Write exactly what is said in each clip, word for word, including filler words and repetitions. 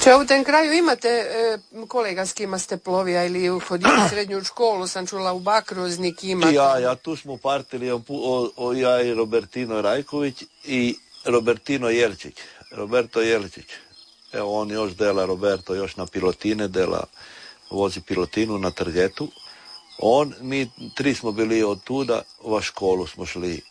Če u tem kraju imate e, kolega s kima ste plovija ili hodili u srednju školu, sam čula u Bakruznik imate. Ja, ja, tu smo partili o, o, ja i Robertino Rajković i Robertino Jelčić. Roberto Jelčić. Evo on još dela, Roberto još na pilotine, dela, vozi pilotinu na Trgetu. On, mi tri smo bili od tuda, u školu smo šli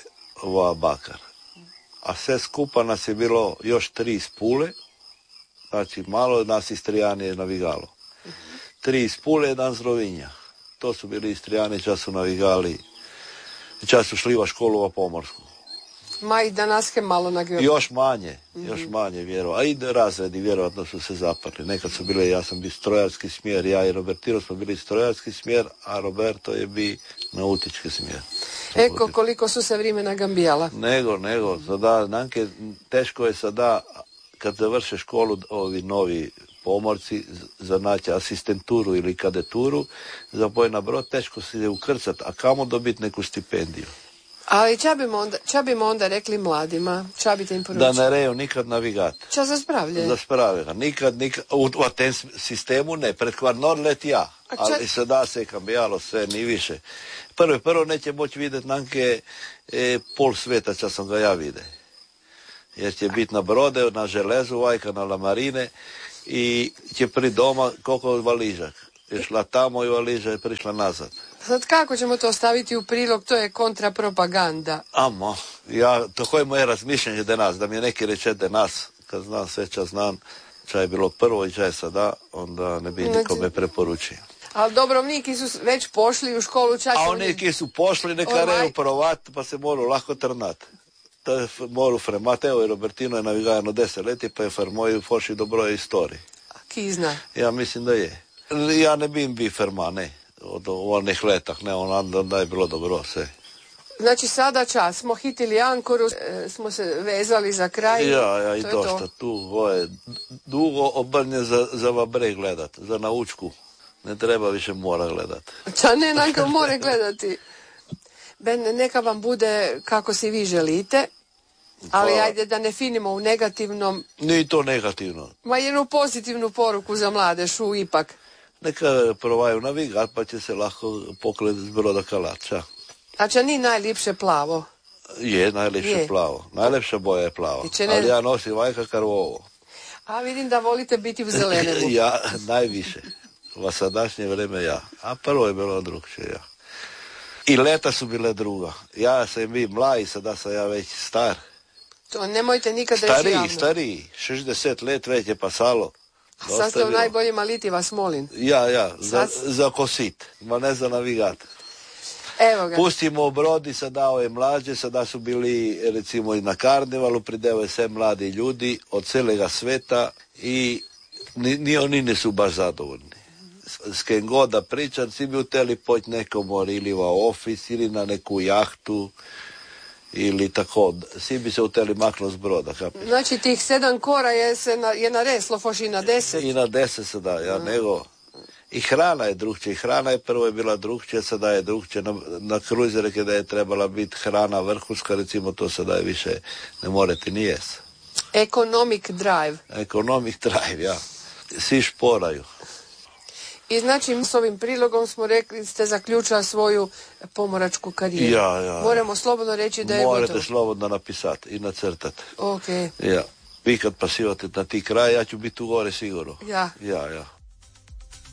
u Bakar. A sve skupa nas je bilo još tri iz Pule, znači malo nas Istrijani je navigalo. Tri iz Pule, jedan z Rovinja. To su bili Istrijani, čas su navigali, čas su šli u školu u Pomorsku. Ma i danas je malo nagio. Još manje, još manje vjero. A i razredi vjerovatno su se zaparli. Nekad su bile, ja sam bio strojarski smjer, ja i Robertino smo bili strojarski smjer, a Roberto je bi nautički smjer. Eko, koliko su se vremena gambijala. Nego, nego, sada, nanke, teško je sada, kad završe školu, ovi novi pomorci, za naći asistenturu ili kadeturu, za boj na brod, teško se je ukrcat, a kamo dobiti neku stipendiju. Ali ča bimo onda, ča bimo onda rekli mladima? Ča bi te im poručili? Da ne reju nikad navigat. Ča za spravlje? Za spravlje. Nikad, nikad, u, u tem sistemu ne, pred kvarnor let ja. A ča... Ali sada se kambijalo sve, ni više. Prvo, prvo neće moći vidjeti nanke e, pol sveta, ča sam ga ja vide. Jer će biti na brode, na železu, vajka, na lamarine i će pri doma koliko valižak. Je šla tamo i valiža je prišla nazad. Sad kako ćemo to staviti u prilog, to je kontrapropaganda. Amo, ja, to je moje razmišljanje de nas, da mi je neki reče de nas, kad znam sve čas znam, ča je bilo prvo i ča je sada, onda ne bi znači, nikome preporučio. Ali Dobrovniki su već pošli u školu, ča će... A oni ki su pošli, neka ovaj... reju provat, pa se moru lako trnat. To je moru fremat, evo i Robertino je navigajano deset leti, pa je fermoju pošli dobro istoriji. A ki zna? Ja mislim da je. Ja ne bim bi ferma, ne. Od onih letah, ne, onda je bilo dobro sve. Znači sada čas, smo hitili ankoru, e, smo se vezali za kraj. Ja, ja, i to dosta to. Tu, ovo je dugo obrnje za, za vabre gledat, za naučku. Ne treba više mora gledat. Ča ne, nanka more gledati. Ben, neka vam bude kako si vi želite, ali pa, ajde da ne finimo u negativnom. Nije to negativno. Ma jednu pozitivnu poruku za mladešu ipak. Neka provaju navigat, pa će se lahko pokledati s broda kalača. A če ni najljepše plavo? Je, najljepše je. Plavo. Najljepša boja je plavo. Ne... Ali ja nosim vajka karvovo. A vidim da volite biti u zelenemu. Ja, najviše. Va sadašnje vreme ja. A prvo je bilo drugčije ja. I leta su bile druga. Ja sam bi mlaj, sada sam ja već star. To nemojte nikada reći stariji, javno. Stariji, šezdeset let već je pasalo. A sad ste u najboljim aliti, vas molim. Ja, ja, za, za kosit, ma ne za navigat. Evo ga. Pustimo brodi, sada ove mlađe, sada su bili recimo i na karnevalu, pridevaju sve mladi ljudi od celega sveta i ni, ni oni nisu baš zadovoljni. S kim god da pričam, svi bi uteli poći nekom ili u ofis ili na neku jahtu ili tako, svi bi se uteli maknuti s broda. Kapiš? Znači tih sedam kora je, se na, je nareslo foš i na deset? I na deset sada, ja, mm. nego... I hrana je drugčija, i hrana je prvo je bila drugčija, sada je drugčija. Na, na kruzere kada je trebala biti hrana vrhunska, recimo to sada je više, ne morate ni jes. Economic drive. Economic drive, ja. Svi šporaju. I znači s ovim prilogom smo rekli, ste zaključila svoju pomoračku karijeru. Ja, ja. Moramo slobodno reći da je Morate gotovo. Morate slobodno napisati i nacrtati. Ok. Ja. Vi kad pasivate na ti kraj, ja ću biti u gore sigurno. Ja. Ja, ja.